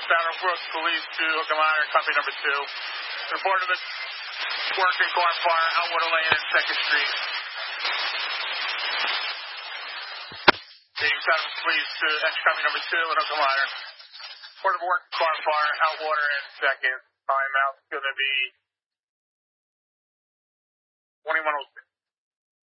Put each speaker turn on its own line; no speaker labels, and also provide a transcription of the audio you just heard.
Saddle Brook Police to Hook and Ladder, company number 2. Report of a working car fire, Outwater Lane and 2nd Street. The Saddle Police to entry company number 2 and Hook and Ladder. Report of a working car fire, Outwater and 2nd. Timeout's going to be 2106.